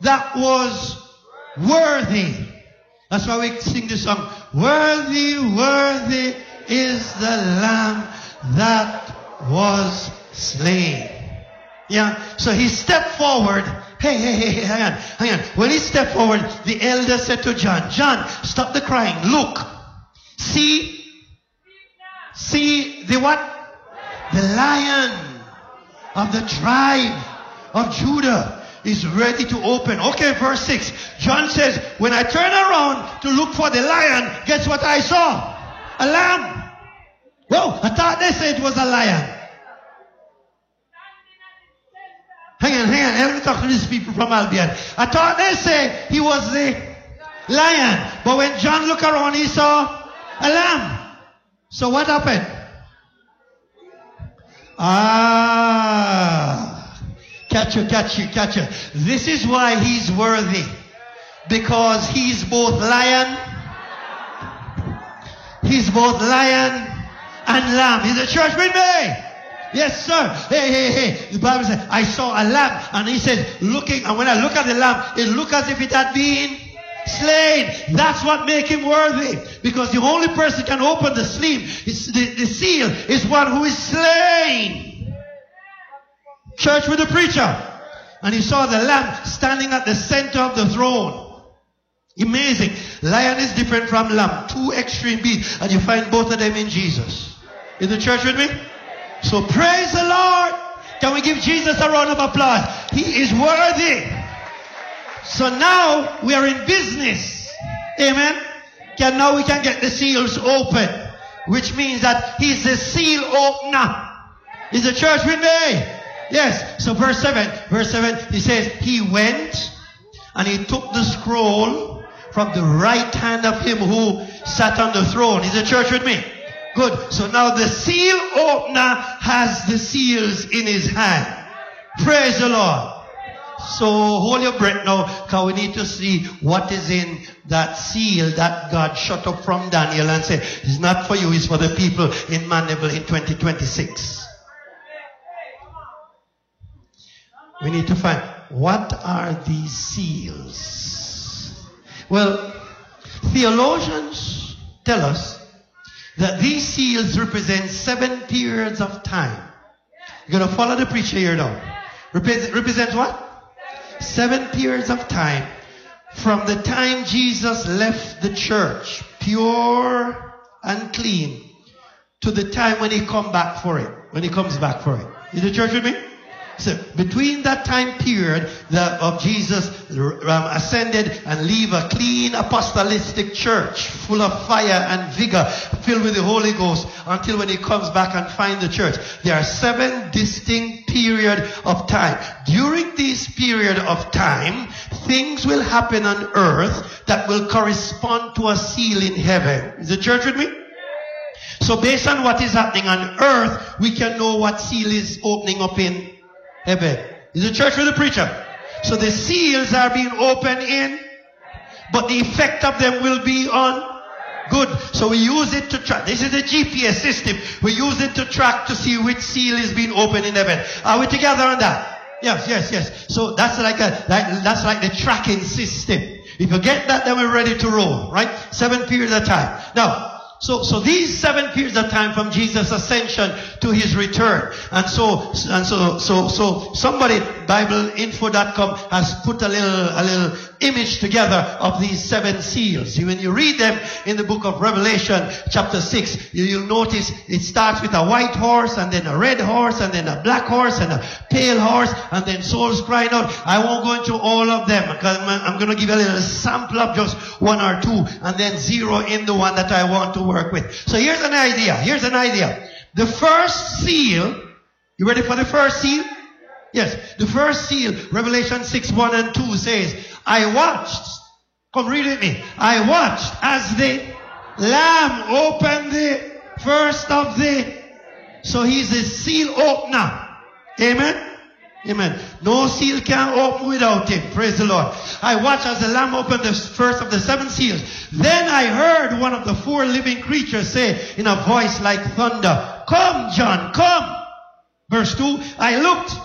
that was worthy. That's why we sing this song. Worthy, worthy is the Lamb that was slain. Yeah. So he stepped forward. Hey, hang on. When he stepped forward, the elder said to John, John, stop the crying. Look. See the what? The Lion of the tribe of Judah is ready to open. Okay, verse 6. John says, when I turned around to look for the lion, guess what I saw? A lamb. Whoa, I thought they said it was a lion. Hang on. Let me talk to these people from Albion. I thought they said he was the lion. But when John looked around, he saw a lamb. So what happened? Catch you. This is why he's worthy. Because he's both lion and lamb. Is the church with me? Yes, sir. Hey. The Bible says, I saw a lamb. And he says, looking, and when I look at the lamb, it looked as if it had been slain. That's what makes him worthy. Because the only person can open the seal is one who is slain. Church with the preacher. And he saw the lamb standing at the center of the throne. Amazing. Lion is different from lamb. Two extreme beings. And you find both of them in Jesus. Is the church with me? So praise the Lord. Can we give Jesus a round of applause? He is worthy. So now we are in business. Amen. Now we can get the seals open. Which means that he's the seal opener. Is the church with me? Yes. So verse 7, he says, he went and he took the scroll from the right hand of him who sat on the throne. Is the church with me? Good. So now the seal opener has the seals in his hand. Praise the Lord. So hold your breath now, because we need to see what is in that seal that God shut up from Daniel and said, it's not for you, it's for the people in Mandeville in 2026. We need to find, what are these seals? Well, theologians tell us that these seals represent 7 periods of time. You're going to follow the preacher here now. Represent what? 7 periods of time. From the time Jesus left the church, pure and clean, to the time when he comes back for it. Is the church with me? So between that time period of Jesus ascended and leave a clean apostolic church full of fire and vigor, filled with the Holy Ghost, until when he comes back and finds the church, there are 7 distinct periods of time. During this period of time, things will happen on earth that will correspond to a seal in heaven. Is the church with me? So based on what is happening on earth, we can know what seal is opening up in heaven. Is the church with the preacher? So the seals are being opened in, but the effect of them will be on good. So we use it to track. This is the GPS system. We use it to track to see which seal is being opened in heaven. Are we together on that? Yes. So that's like the tracking system. If you get that, then we're ready to roll, right? 7 periods of time. Now, so these 7 periods of time from Jesus' ascension to his return. And so somebody, BibleInfo.com, has put a little image together of these 7 seals. When you read them in the book of Revelation, chapter 6, you'll notice it starts with a white horse, and then a red horse, and then a black horse, and a pale horse, and then souls crying out. I won't go into all of them, because I'm going to give you a little sample of just 1 or 2, and then zero in the one that I want to work with. So here's an idea. The first seal, you ready for the first seal? Yes. The first seal, Revelation 6:1 and 2 says, I watched, come read with me. I watched as the Lamb opened the first of the, so he's the seal opener. Amen? Amen. No seal can open without him. Praise the Lord. I watched as the Lamb opened the first of the 7 seals. Then I heard one of the 4 living creatures say in a voice like thunder, come, John, come. Verse 2, I looked,